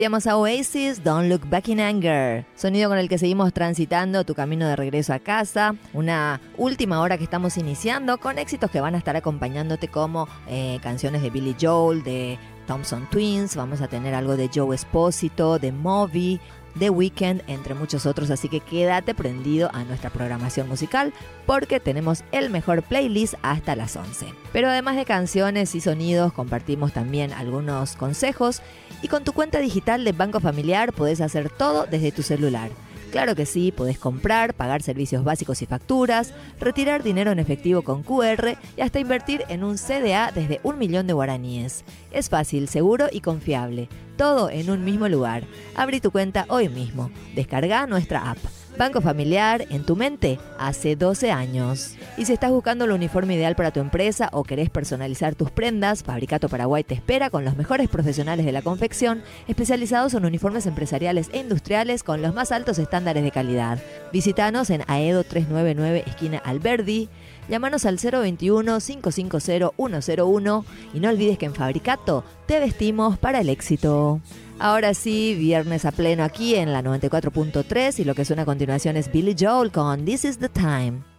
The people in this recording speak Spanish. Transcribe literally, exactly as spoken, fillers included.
Llamamos a Oasis, Don't Look Back in Anger, sonido con el que seguimos transitando tu camino de regreso a casa, una última hora que estamos iniciando con éxitos que van a estar acompañándote como eh, canciones de Billy Joel, de Thompson Twins, vamos a tener algo de Joe Esposito, de Moby, The Weeknd, entre muchos otros, así que quédate prendido a nuestra programación musical porque tenemos el mejor playlist hasta las once. Pero además de canciones y sonidos, compartimos también algunos consejos y con tu cuenta digital de Banco Familiar podés hacer todo desde tu celular. Claro que sí, podés comprar, pagar servicios básicos y facturas, retirar dinero en efectivo con cu erre y hasta invertir en un ce de a desde un millón de guaraníes. Es fácil, seguro y confiable. Todo en un mismo lugar. Abrí tu cuenta hoy mismo. Descarga nuestra app. Banco Familiar, en tu mente, hace doce años. Y si estás buscando el uniforme ideal para tu empresa o querés personalizar tus prendas, Fabricato Paraguay te espera con los mejores profesionales de la confección, especializados en uniformes empresariales e industriales con los más altos estándares de calidad. Visítanos en Aedo trescientos noventa y nueve, esquina Alberdi. Llámanos al cero veintiuno, cinco cinco cero, uno cero uno y no olvides que en Fabricato te vestimos para el éxito. Ahora sí, viernes a pleno aquí en la noventa y cuatro punto tres y lo que suena a continuación es Billy Joel con This Is The Time.